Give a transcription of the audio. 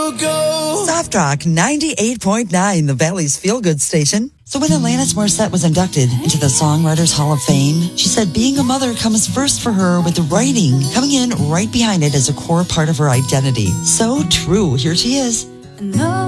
Soft Rock 98.9, the Valley's feel-good station. So when Alanis Morissette was inducted into the Songwriters Hall of Fame, she said being a mother comes first for her, with the writing coming in right behind it as a core part of her identity. So true. Here she is.